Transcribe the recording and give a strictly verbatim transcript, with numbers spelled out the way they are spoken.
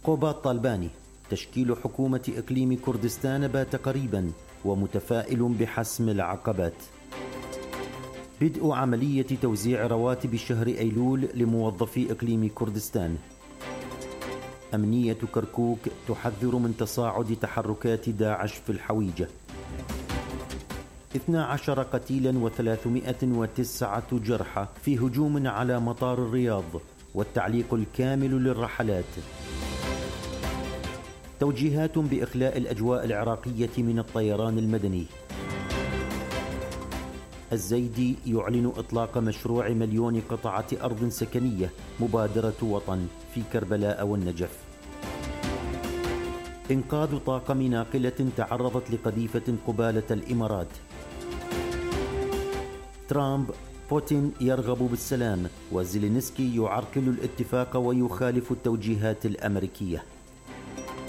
قوبات طالباني: تشكيل حكومة إقليم كردستان بات قريبا ومتفائل بحسم العقبات. بدء عملية توزيع رواتب شهر أيلول لموظفي إقليم كردستان. أمنية كركوك تحذر من تصاعد تحركات داعش في الحويجة. اثنا عشر قتيلا وثلاثمائة وتسعة جرحى في هجوم على مطار الرياض، والتعليق الكامل للرحلات. توجيهات بإخلاء الأجواء العراقية من الطيران المدني. الزيدي يعلن إطلاق مشروع مليون قطعة أرض سكنية مبادرة وطن في كربلاء والنجف. إنقاذ طاقم ناقلة تعرضت لقذيفة قبالة الإمارات. ترامب: بوتين يرغب بالسلام، وزيلينسكي يعرقل الاتفاق ويخالف التوجيهات الأمريكية.